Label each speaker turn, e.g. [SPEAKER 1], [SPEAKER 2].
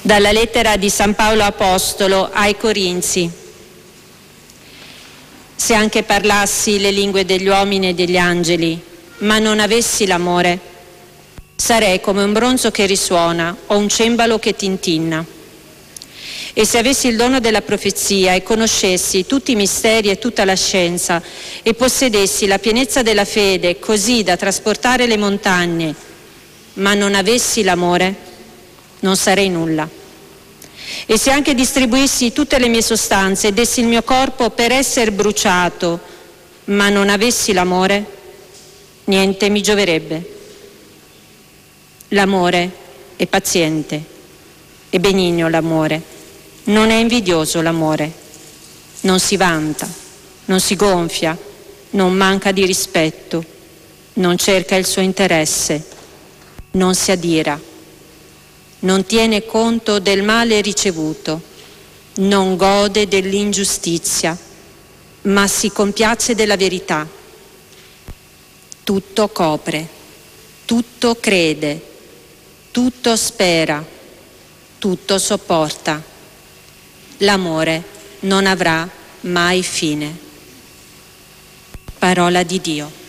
[SPEAKER 1] Dalla lettera di San Paolo Apostolo ai Corinzi. Se anche parlassi le lingue degli uomini e degli angeli, ma non avessi l'amore, sarei come un bronzo che risuona o un cembalo che tintinna. E se avessi il dono della profezia e conoscessi tutti i misteri e tutta la scienza e possedessi la pienezza della fede così da trasportare le montagne, ma non avessi l'amore, non sarei nulla. E se anche distribuissi tutte le mie sostanze e dessi il mio corpo per essere bruciato, ma non avessi l'amore, niente mi gioverebbe. L'amore è paziente, è benigno l'amore, non è invidioso l'amore, non si vanta, non si gonfia, non manca di rispetto, non cerca il suo interesse, non si adira, non tiene conto del male ricevuto, non gode dell'ingiustizia, ma si compiace della verità. Tutto copre, tutto crede, tutto spera, tutto sopporta. L'amore non avrà mai fine. Parola di Dio.